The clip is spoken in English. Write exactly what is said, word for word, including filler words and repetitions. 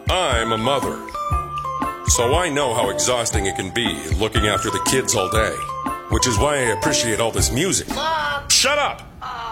I'm a mother, so I know how exhausting it can be looking after the kids all day, which is why I appreciate all this music. Mom! Shut up! Uh...